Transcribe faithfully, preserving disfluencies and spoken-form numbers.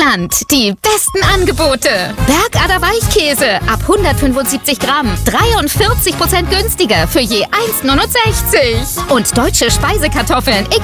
Deutschland. Die besten Angebote. Bergader Weichkäse ab hundertfünfundsiebzig Gramm. dreiundvierzig Prozent günstiger für je eins Komma neunundsechzig. Und deutsche Speisekartoffeln